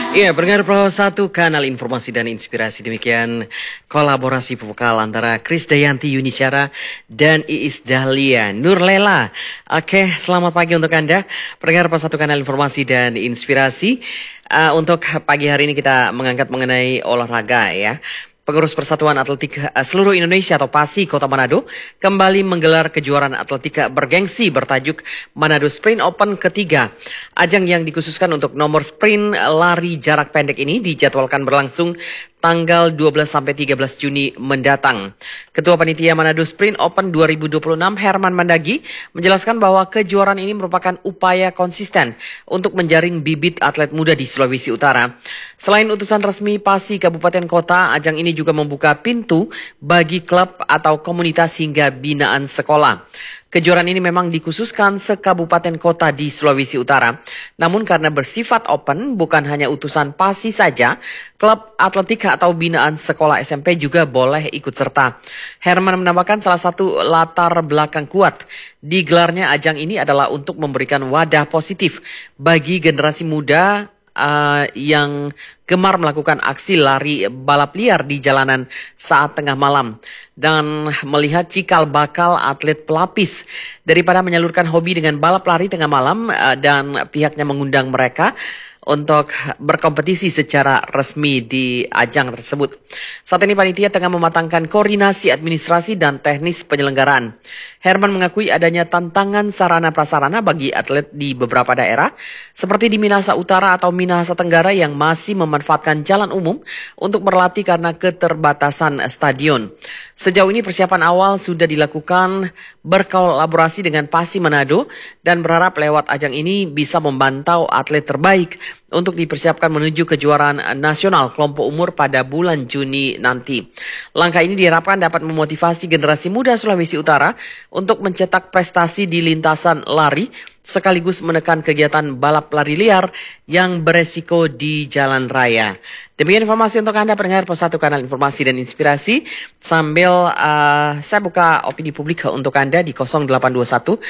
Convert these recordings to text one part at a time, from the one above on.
Iya, pendengar Pro 1 kanal informasi dan inspirasi. Demikian kolaborasi vokal antara Krisdayanti Yunisyara dan Iis Dahlia Nurlela. Oke, selamat pagi untuk Anda, pendengar Pro 1 kanal informasi dan inspirasi. Untuk pagi hari ini kita mengangkat mengenai olahraga ya. Pengurus Persatuan Atletik Seluruh Indonesia atau PASI Kota Manado kembali menggelar kejuaraan atletika bergengsi bertajuk Manado Sprint Open ketiga. Ajang yang dikhususkan untuk nomor sprint lari jarak pendek ini dijadwalkan berlangsung tanggal 12 sampai 13 Juni mendatang. Ketua Panitia Manado Sprint Open 2026 Herman Mandagi menjelaskan bahwa kejuaraan ini merupakan upaya konsisten untuk menjaring bibit atlet muda di Sulawesi Utara. Selain utusan resmi PASI Kabupaten Kota, ajang ini juga membuka pintu bagi klub atau komunitas hingga binaan sekolah. Kejuaraan ini memang dikhususkan sekabupaten kota di Sulawesi Utara. Namun karena bersifat open, bukan hanya utusan PASI saja, klub atletika atau binaan sekolah SMP juga boleh ikut serta. Herman menambahkan salah satu latar belakang kuat digelarnya ajang ini adalah untuk memberikan wadah positif bagi generasi muda yang gemar melakukan aksi lari balap liar di jalanan saat tengah malam dan melihat cikal bakal atlet pelapis daripada menyalurkan hobi dengan balap lari tengah malam dan pihaknya mengundang mereka untuk berkompetisi secara resmi di ajang tersebut. Saat ini panitia tengah mematangkan koordinasi administrasi dan teknis penyelenggaraan. Herman mengakui adanya tantangan sarana prasarana bagi atlet di beberapa daerah, seperti di Minahasa Utara atau Minahasa Tenggara yang masih memanfaatkan jalan umum untuk berlatih karena keterbatasan stadion. Sejauh ini persiapan awal sudah dilakukan berkolaborasi dengan PASI Manado dan berharap lewat ajang ini bisa memantau atlet terbaik untuk dipersiapkan menuju kejuaraan nasional kelompok umur pada bulan Juni nanti. Langkah ini diharapkan dapat memotivasi generasi muda Sulawesi Utara untuk mencetak prestasi di lintasan lari sekaligus menekan kegiatan balap lari liar yang beresiko di jalan raya. Demikian informasi untuk Anda pendengar Pos 1 kanal informasi dan inspirasi. Sambil saya buka opini publik untuk Anda di 0821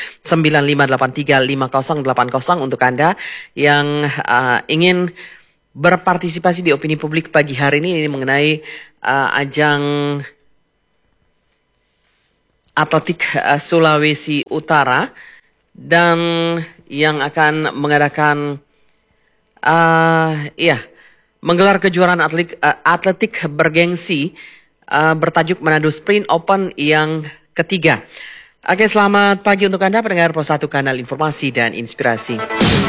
9583 5080 untuk Anda yang ingin berpartisipasi di opini publik pagi hari ini mengenai ajang atletik Sulawesi Utara dan yang akan mengadakan menggelar kejuaraan atletik bergengsi bertajuk Manado Sprint Open yang ketiga. Oke, selamat pagi untuk Anda pendengar Pos 1 kanal informasi dan inspirasi.